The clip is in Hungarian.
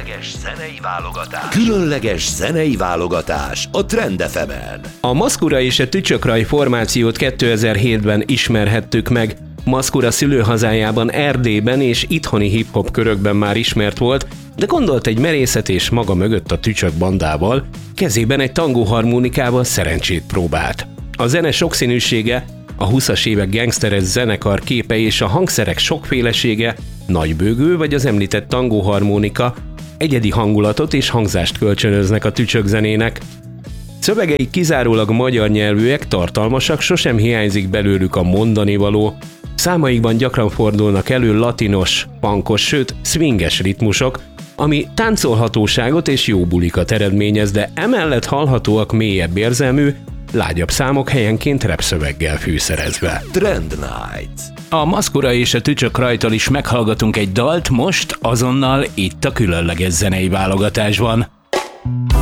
Különleges zenei válogatás. Különleges zenei válogatás a Trend FM-en. A Maszkura és a Tücsök-Raj formációt 2007-ben ismerhettük meg. Maszkura szülőhazájában, Erdélyben és itthoni hip-hop körökben már ismert volt, de gondolt egy merészet és maga mögött a Tücsök bandával, kezében egy tangóharmonikával szerencsét próbált. A zene sokszínűsége, a 20-as évek gangsteres zenekar képe és a hangszerek sokfélesége, nagybőgő vagy az említett tangóharmonika egyedi hangulatot és hangzást kölcsönöznek a Tücsök zenének. Szövegei kizárólag magyar nyelvűek, tartalmasak, sosem hiányzik belőlük a mondanivaló. Számaikban gyakran fordulnak elő latinos, punkos, sőt swinges ritmusok, ami táncolhatóságot és jó bulikat eredményez, de emellett hallhatóak mélyebb érzelmű, lágyabb számok helyenként rapszöveggel fűszerezve. Trend Night. A Maszkura és a Tücsök-Rajtól is meghallgatunk egy dalt most, azonnal itt a különleges zenei válogatásban.